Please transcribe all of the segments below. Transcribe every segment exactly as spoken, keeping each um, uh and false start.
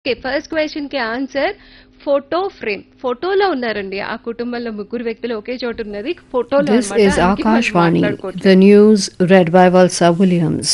Okay. First question కి answer photo frame. ఫోటోలో ఉన్నారండి. ఆ కుటుంబంలో ముగ్గురు వ్యక్తులు ఒకే చోట ఉన్నది ఫోటోలో This అన్నమాట. is అందుకే మనం Akashvani, మాట్లాడుకోవట్లేదు. the news read by Valsa Williams.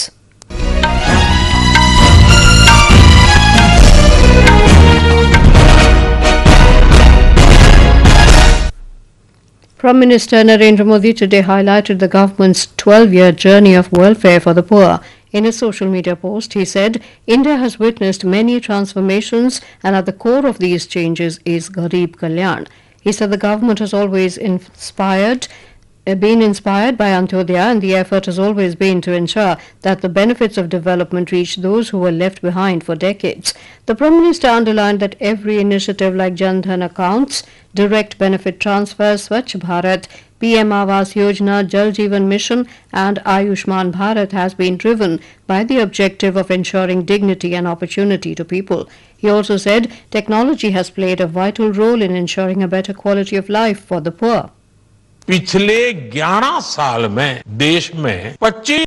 Prime Minister Narendra Modi today highlighted the government's twelve-year journey of welfare for the poor. In a social media post, he said, India has witnessed many transformations and at the core of these changes is Garib Kalyan. He said the government has always inspired uh, been inspired by Antyodaya, and the effort has always been to ensure that the benefits of development reach those who were left behind for decades. The Prime Minister underlined that every initiative like Jan Dhan accounts, direct benefit transfers, Swachh Bharat, P M Awas Yojana, Jal Jeevan Mission and Ayushman Bharat has been driven by the objective of ensuring dignity and opportunity to people. He also said technology has played a vital role in ensuring a better quality of life for the poor. पिछले ग्यारह साल में देश में पच्चीस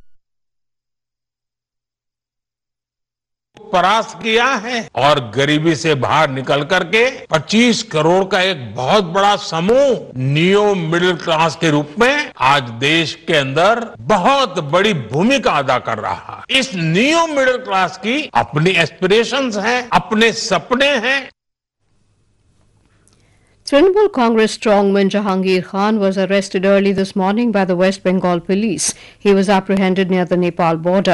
परास्त किया है और गरीबी से बाहर निकल करके पच्चीस करोड़ का एक बहुत बड़ा समूह नियो मिडिल क्लास के रूप में आज देश के अंदर बहुत बड़ी भूमिका अदा कर रहा है। इस नियो मिडिल क्लास की अपनी एस्पिरेशंस हैं, अपने सपने हैं। Trinamool Congress strongman Jahangir Khan was arrested early this morning by the West Bengal police. He was apprehended near the Nepal border.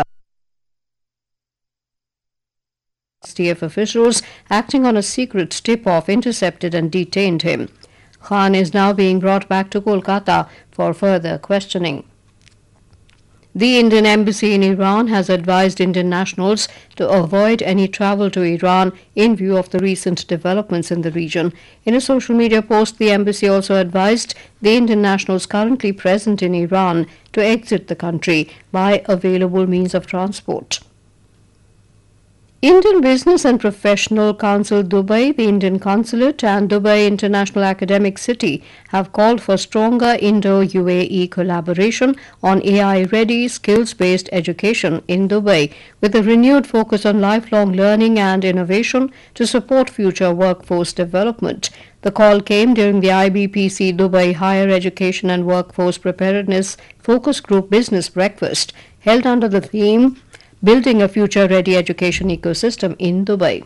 S T F officials acting on a secret tip-off intercepted and detained him. Khan is now being brought back to Kolkata for further questioning. The Indian Embassy in Iran has advised Indian nationals to avoid any travel to Iran in view of the recent developments in the region. In a social media post, the embassy also advised the Indian nationals currently present in Iran to exit the country by available means of transport. Indian Business and Professional Council Dubai, the Indian Consulate and Dubai International Academic City have called for stronger Indo-U A E collaboration on A I-ready, skills-based education in Dubai, with a renewed focus on lifelong learning and innovation to support future workforce development. The call came during the I B P C Dubai Higher Education and Workforce Preparedness Focus Group Business Breakfast, held under the theme Building a Future-Ready Education Ecosystem in Dubai.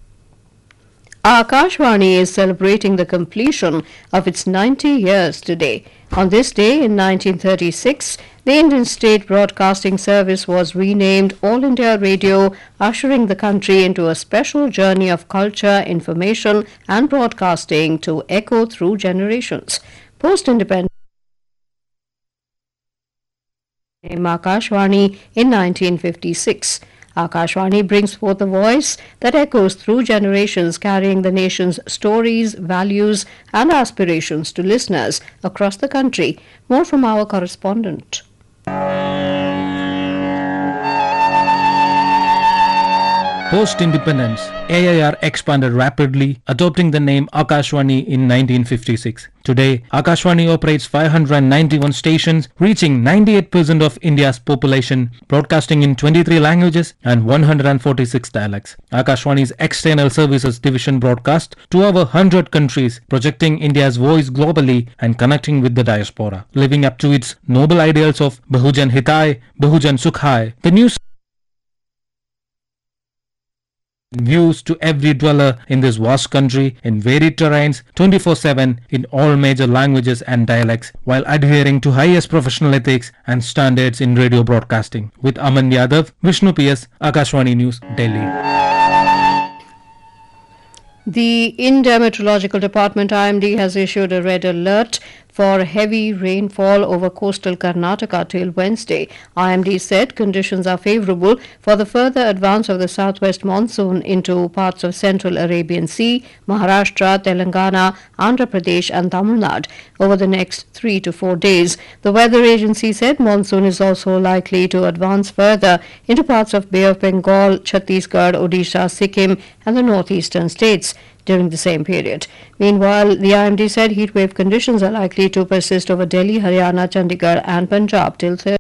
Akashvani is celebrating the completion of its ninety years today. On this day in nineteen thirty-six, the Indian State Broadcasting Service was renamed All India Radio, ushering the country into a special journey of culture, information and broadcasting to echo through generations. Post-independence name Akashvani in nineteen fifty-six. Akashvani brings forth a voice that echoes through generations, carrying the nation's stories, values and aspirations to listeners across the country. More from our correspondent. Post-independence, A I R expanded rapidly, adopting the name Akashvani in nineteen fifty-six. Today, Akashvani operates five hundred ninety-one stations, reaching ninety-eight percent of India's population, broadcasting in twenty-three languages and one hundred forty-six dialects. Akashvani's external services division broadcasts to over one hundred countries, projecting India's voice globally and connecting with the diaspora. Living up to its noble ideals of Bahujan Hitai, Bahujan Sukhai, the news views to every dweller in this vast country in varied terrains twenty-four seven in all major languages and dialects, while adhering to highest professional ethics and standards in radio broadcasting. With Aman Yadav, Vishnu P S, Akashvani News, Delhi. The India Meteorological Department I M D has issued a red alert for heavy rainfall over coastal Karnataka till Wednesday. I M D said conditions are favourable for the further advance of the southwest monsoon into parts of central Arabian Sea, Maharashtra, Telangana, Andhra Pradesh and Tamil Nadu over the next three to four days. The weather agency said monsoon is also likely to advance further into parts of Bay of Bengal, Chhattisgarh, Odisha, Sikkim and the northeastern states during the same period. Meanwhile, the I M D said heatwave conditions are likely to persist over Delhi, Haryana, Chandigarh and Punjab till Thursday.